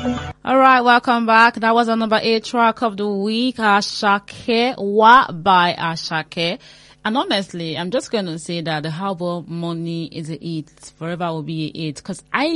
All right, welcome back. That was our number 8 track of the week, Asake Wa by Asake. And honestly, I'm just going to say that the album Money is a hit. Forever will be a hit. Because I